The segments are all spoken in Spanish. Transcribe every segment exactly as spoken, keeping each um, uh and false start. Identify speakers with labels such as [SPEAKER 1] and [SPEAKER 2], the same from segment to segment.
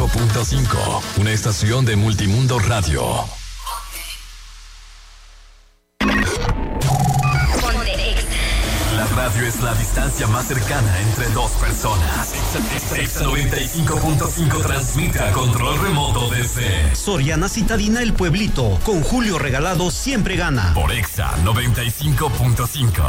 [SPEAKER 1] cinco punto cinco, una estación de Multimundo Radio. La radio es la distancia más cercana entre dos personas. Exa noventa y cinco punto cinco transmite a control remoto desde
[SPEAKER 2] Soriana Citadina El Pueblito. Con Julio Regalado siempre gana.
[SPEAKER 1] Por Exa noventa y cinco punto cinco.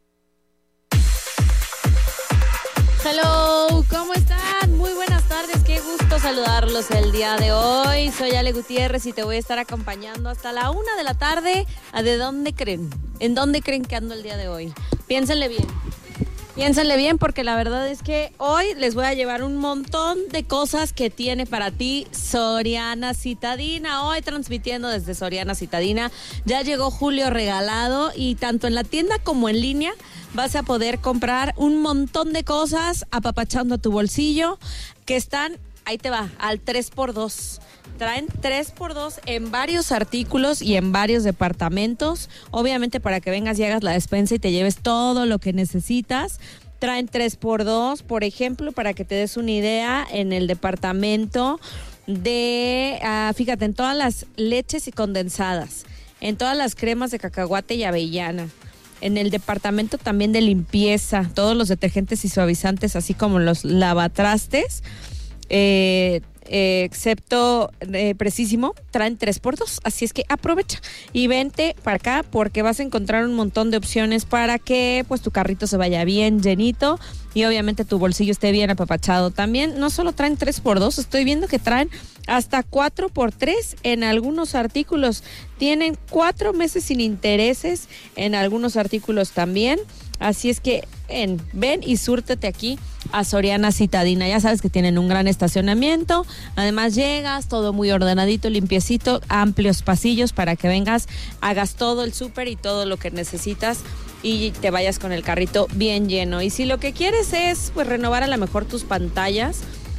[SPEAKER 3] Hello, ¿cómo están? Muy buenas tardes, qué gusto saludarlos el día de hoy. Soy Ale Gutiérrez y te voy a estar acompañando hasta la una de la tarde. ¿A de dónde creen? ¿En dónde creen que ando el día de hoy? Piénsenle bien. Piénsenle bien porque la verdad es que hoy les voy a llevar un montón de cosas que tiene para ti Soriana Citadina. Hoy transmitiendo desde Soriana Citadina. Ya llegó Julio Regalado y tanto en la tienda como en línea vas a poder comprar un montón de cosas apapachando a tu bolsillo que están, ahí te va, al tres por dos. Traen tres por dos en varios artículos y en varios departamentos. Obviamente para que vengas y hagas la despensa y te lleves todo lo que necesitas. Traen tres por dos, por ejemplo, para que te des una idea, en el departamento de, uh, fíjate, en todas las leches y condensadas, en todas las cremas de cacahuate y avellana. En el departamento también de limpieza, todos los detergentes y suavizantes, así como los lavatrastes, eh, eh, excepto eh, Precisísimo, traen tres por dos, así es que aprovecha y vente para acá porque vas a encontrar un montón de opciones para que pues tu carrito se vaya bien llenito y obviamente tu bolsillo esté bien apapachado. También no solo traen tres por dos, estoy viendo que traen hasta cuatro por tres en algunos artículos. Tienen cuatro meses sin intereses en algunos artículos también. Así es que ven, ven y súrtete aquí a Soriana Citadina. Ya sabes que tienen un gran estacionamiento. Además llegas, todo muy ordenadito, limpiecito, amplios pasillos para que vengas, hagas todo el súper y todo lo que necesitas y te vayas con el carrito bien lleno. Y si lo que quieres es pues renovar a lo mejor tus pantallas,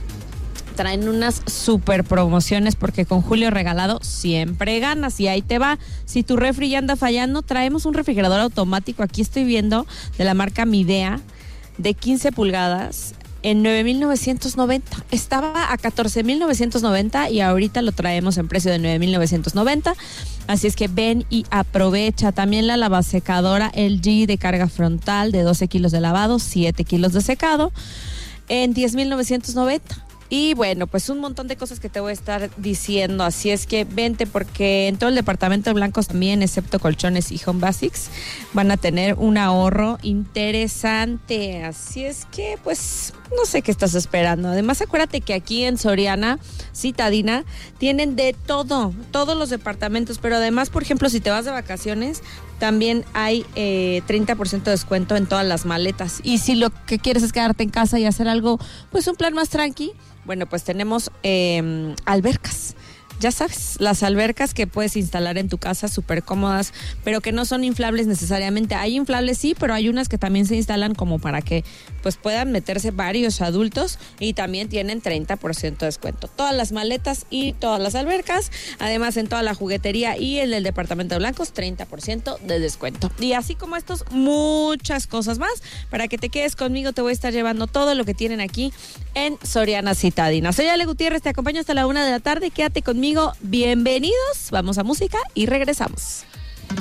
[SPEAKER 3] traen unas super promociones porque con Julio Regalado siempre ganas y ahí te va. Si tu refri ya anda fallando, traemos un refrigerador automático, aquí estoy viendo, de la marca Midea, de quince pulgadas en nueve mil novecientos noventa. Estaba a catorce mil novecientos noventa y ahorita lo traemos en precio de nueve mil novecientos noventa. Así es que ven y aprovecha. También la lavasecadora L G de carga frontal de doce kilos de lavado, siete kilos de secado en diez mil novecientos noventa. Y bueno, pues un montón de cosas que te voy a estar diciendo, así es que vente porque en todo el departamento de blancos también, excepto colchones y Home Basics, van a tener un ahorro interesante, así es que pues no sé qué estás esperando. Además acuérdate que aquí en Soriana Citadina tienen de todo, todos los departamentos, pero además, por ejemplo, si te vas de vacaciones, también hay eh, treinta por ciento de descuento en todas las maletas. Y si lo que quieres es quedarte en casa y hacer algo, pues un plan más tranqui, bueno, pues tenemos eh, albercas. Ya sabes, las albercas que puedes instalar en tu casa, súper cómodas, pero que no son inflables necesariamente. Hay inflables sí, pero hay unas que también se instalan como para que pues puedan meterse varios adultos y también tienen treinta por ciento de descuento. Todas las maletas y todas las albercas, además en toda la juguetería y en el departamento de blancos, treinta por ciento de descuento. Y así como estos, muchas cosas más. Para que te quedes conmigo, te voy a estar llevando todo lo que tienen aquí en Soriana Citadina. Soy Ale Gutiérrez, te acompaño hasta la una de la tarde, quédate conmigo. Bienvenidos, vamos a música y regresamos.